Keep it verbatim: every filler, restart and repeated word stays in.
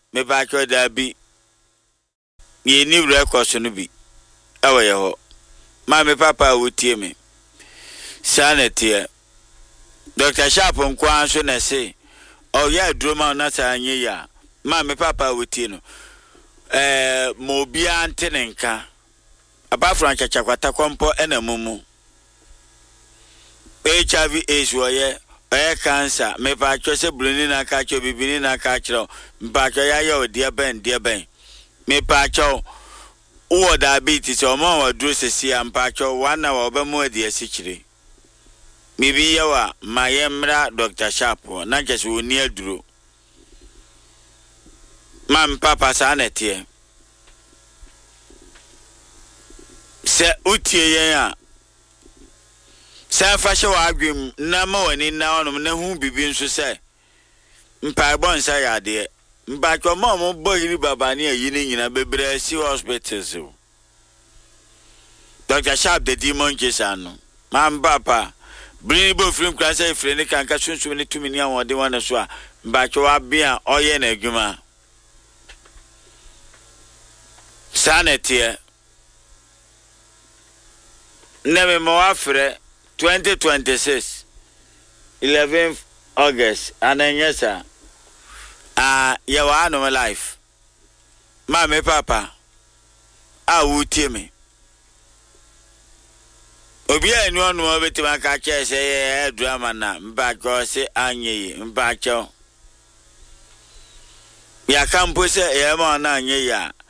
me ba cho da bi ye ni record no bi awe ye ho ma me papa wotie me sanete Doctor Sharp nkwa so na say oh yeah drama na sa anye ya ma me papa wotie no eh mo bia ntenenka aba francha chakwata kompo ena mumu H I V AIDS wo ye eh cancer me pa cho se bluni na ka cho bibini na ka chiro mpa cho ya yo dia ben dia ben me pa cho wo diabetes o mo wa duro sesi mpa cho wana wa obamu adi asichire bibi yawa mayemra Doctor Sharp na kese woni aduro mam papa sanete se utie yen a se fashe wa agwem na ma wani na onum na hu bibi nso se mpa bon sa ya de mpa cho mo mo bohiri baba ne ayi ni nyina bebre si hospitals. Doctor Sharp the demon kesano mam papa bring bo film class e frene kan ka sunsun ni tumi ni awon de wan so a mpa cho wa bia oye na adwuma sanete neme mo afre twenty twenty-six eleventh August ananyesa ah ya wa no life ma me papa a wutie me obi anu onu obeti maka che se ye drama na mba ko se anye mba cho ya kampo se ye ma na anye ya